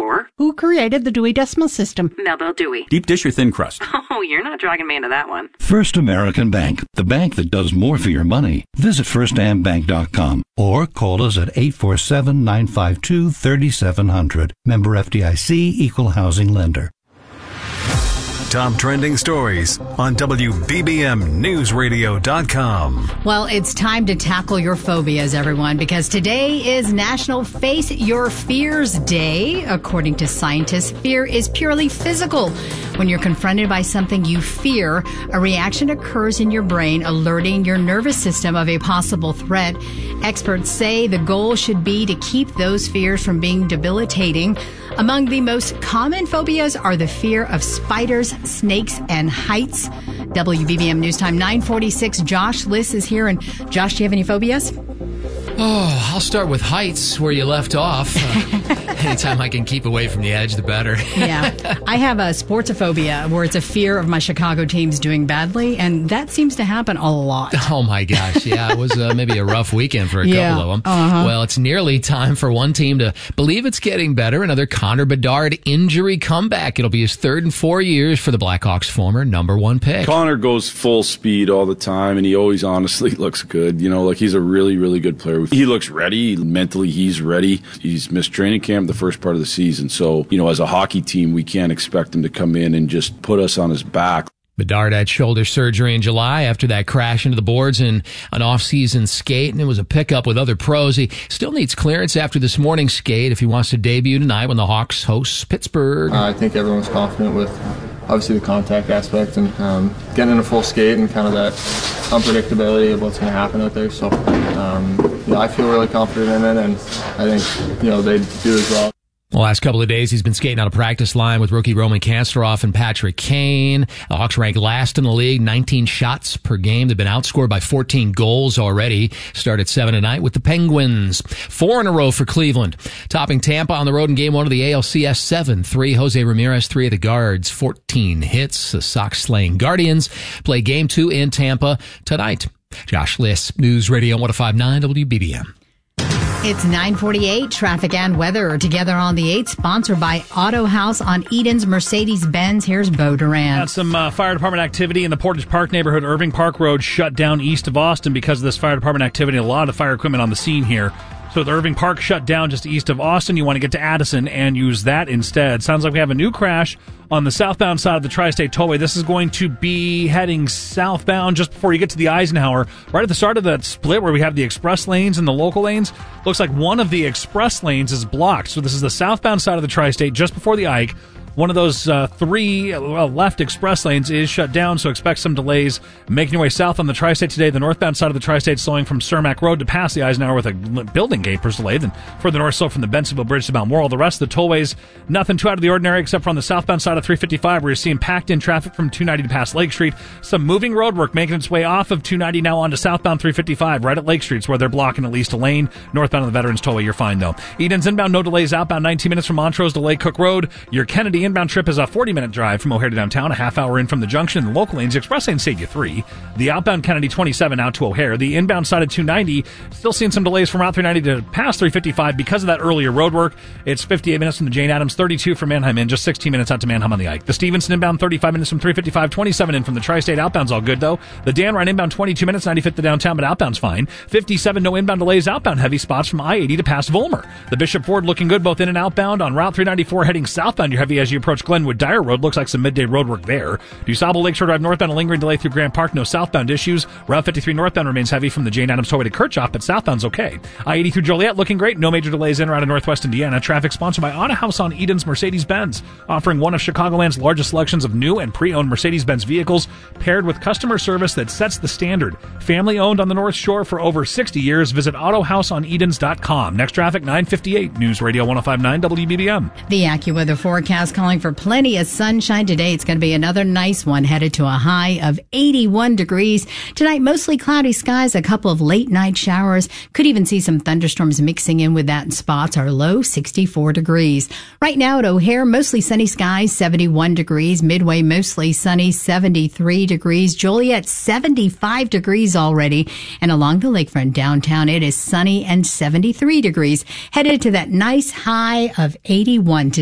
for? Who created the Dewey Decimal System? Melville Dewey. Deep dish or thin crust? Oh, you're not dragging me into that one. First American Bank, the bank that does more for your money. Visit firstambank.com or call us at 847-952-3700. Member FDIC, Equal Housing Lender. Top trending stories on WBBMNewsRadio.com. Well, it's time to tackle your phobias, everyone, because today is National Face Your Fears Day. According to scientists, fear is purely physical. When you're confronted by something you fear, a reaction occurs in your brain, alerting your nervous system of a possible threat. Experts say the goal should be to keep those fears from being debilitating. Among the most common phobias are the fear of spiders, snakes, and heights. WBBM News Time 9:46. Josh Liss is here. And Josh, do you have any phobias? Oh, I'll start with heights where you left off. Anytime I can keep away from the edge, the better. Yeah. I have a sportophobia where it's a fear of my Chicago teams doing badly, and that seems to happen a lot. Oh, my gosh. Yeah, it was maybe a rough weekend for a couple of them. Uh-huh. Well, it's nearly time for one team to believe it's getting better. Another Connor Bedard injury comeback. It'll be his third in 4 years for the Blackhawks' former number one pick. Connor goes full speed all the time, and he always honestly looks good. You know, like he's a really, really good player. He looks ready. Mentally, he's ready. He's missed training camp the first part of the season. So, you know, as a hockey team, we can't expect him to come in and just put us on his back. Bedard had shoulder surgery in July after that crash into the boards in an off-season skate, and it was a pickup with other pros. He still needs clearance after this morning's skate if he wants to debut tonight when the Hawks host Pittsburgh. I think everyone's confident with, obviously, the contact aspect and getting in a full skate and kind of that unpredictability of what's going to happen out there. So, yeah, I feel really confident in it, and I think, you know, they do as well. The last couple of days, he's been skating on a practice line with rookie Roman Kanstaroff and Patrick Kane. The Hawks rank last in the league, 19 shots per game. They've been outscored by 14 goals already. Start at 7 tonight with the Penguins. 4 in a row for Cleveland. Topping Tampa on the road in Game 1 of the ALCS 7-3. Jose Ramirez, 3 of the guards, 14 hits. The Sox-slaying Guardians play Game 2 in Tampa tonight. Josh Liss, News Radio 105.9 WBBM. It's 9:48. Traffic and weather are together on the 8th, sponsored by Auto House on Eden's Mercedes-Benz. Here's Bo Durant. Got some fire department activity in the Portage Park neighborhood. Irving Park Road shut down east of Austin because of this fire department activity. A lot of fire equipment on the scene here. So with Irving Park shut down just east of Austin, you want to get to Addison and use that instead. Sounds like we have a new crash on the southbound side of the Tri-State Tollway. This is going to be heading southbound just before you get to the Eisenhower. Right at the start of that split where we have the express lanes and the local lanes, looks like one of the express lanes is blocked. So this is the southbound side of the Tri-State just before the Ike. One of those 3 left express lanes is shut down, so expect some delays making your way south on the Tri-State today. The northbound side of the Tri-State slowing from Cermak Road to past the Eisenhower with a building gate was delayed. Then further north, slow from the Bensenville Bridge to Mount Morrill. The rest of the tollways, nothing too out of the ordinary except for on the southbound side of 355 where you're seeing packed in traffic from 290 to past Lake Street. Some moving road work making its way off of 290 now onto southbound 355 right at Lake Streets where they're blocking at least a lane. Northbound of the Veterans Tollway, you're fine though. Eden's inbound, no delays outbound, 19 minutes from Montrose to Lake Cook Road. Your Kennedy inbound trip is a 40-minute drive from O'Hare to downtown, a half hour in from the junction. The local lanes, express lanes save you 3. The outbound Kennedy 27 out to O'Hare. The inbound side of 290, still seeing some delays from Route 390 to past 355 because of that earlier road work. It's 58 minutes from the Jane Addams, 32 from Manheim in, just 16 minutes out to Manheim on the Ike. The Stevenson inbound 35 minutes from 355, 27 in from the Tri-State. Outbound's all good though. The Dan Ryan inbound 22 minutes, 95th to downtown, but outbound's fine. 57, no inbound delays. Outbound heavy spots from I-80 to past Volmer. The Bishop Ford looking good both in and outbound. On Route 394 heading southbound, you're heavy as you approach Glenwood Dyer Road. Looks like some midday road work there. DuSable Lakeshore Drive northbound, a lingering delay through Grant Park. No southbound issues. Route 53 northbound remains heavy from the Jane Addams Tollway to Kirchhoff, but southbound's okay. I-80 through Joliet looking great. No major delays in or out of northwest Indiana. Traffic sponsored by Auto House on Eden's Mercedes-Benz, offering one of Chicagoland's largest selections of new and pre-owned Mercedes-Benz vehicles, paired with customer service that sets the standard. Family owned on the North Shore for over 60 years. Visit AutoHouseOnEdens.com. Next traffic, 9:58. News Radio 105.9 WBBM. The AccuWeather forecast calling for plenty of sunshine today. It's going to be another nice one, headed to a high of 81 degrees. Tonight, mostly cloudy skies, a couple of late night showers. Could even see some thunderstorms mixing in with that in spots. Our low, 64 degrees. Right now at O'Hare, mostly sunny skies, 71 degrees. Midway, mostly sunny, 73 degrees. Joliet, 75 degrees already. And along the lakefront downtown, it is sunny and 73 degrees. Headed to that nice high of 81 today.